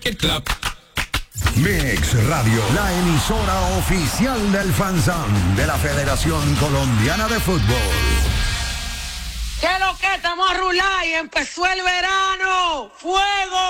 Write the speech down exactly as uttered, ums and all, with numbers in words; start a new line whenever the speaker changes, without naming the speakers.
Wicked Club.
Mix Radio, la emisora oficial del FanZone de la Federación Colombiana de Fútbol.
¿Qué lo que estamos a rular y empezó el verano? ¡Fuego!